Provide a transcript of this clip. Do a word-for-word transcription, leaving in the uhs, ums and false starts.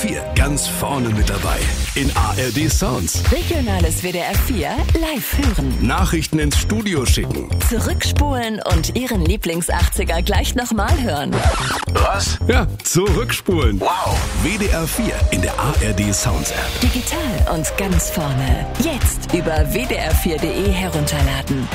vier ganz vorne mit dabei in A R D Sounds. Regionales W D R vier live hören. Nachrichten ins Studio schicken. Zurückspulen und Ihren Lieblings-achtziger gleich nochmal hören. Was? Ja, zurückspulen. Wow. W D R vier in der A R D Sounds App. Digital und ganz vorne. Jetzt über w d r vier punkt d e herunterladen.